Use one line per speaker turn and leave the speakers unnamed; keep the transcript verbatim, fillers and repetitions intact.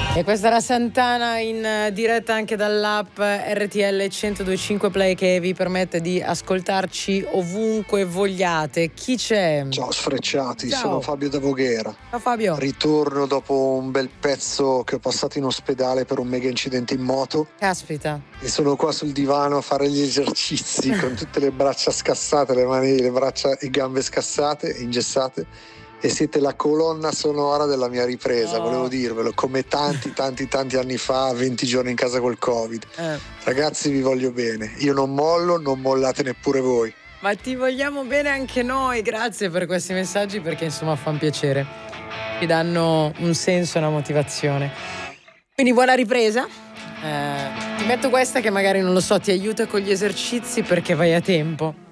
E questa era Santana in diretta anche dall'app R T L centodue e cinque Play, che vi permette di ascoltarci ovunque vogliate. Chi c'è?
Ciao sfrecciati,
Ciao.
Sono Fabio da Voghera.
Ciao Fabio.
Ritorno dopo un bel pezzo che ho passato in ospedale per un mega incidente in moto.
Caspita.
E sono qua sul divano a fare gli esercizi con tutte le braccia scassate, le mani, le braccia e gambe scassate, ingessate. E siete la colonna sonora della mia ripresa,
Oh.
volevo dirvelo, come tanti tanti tanti anni fa, venti giorni in casa col Covid.
Eh.
Ragazzi, vi voglio bene, io non mollo, non mollate neppure voi.
Ma ti vogliamo bene anche noi, grazie per questi messaggi, perché insomma fanno piacere, ti danno un senso e una motivazione. Quindi buona ripresa. Eh, ti metto questa che magari, non lo so, ti aiuta con gli esercizi perché vai a tempo.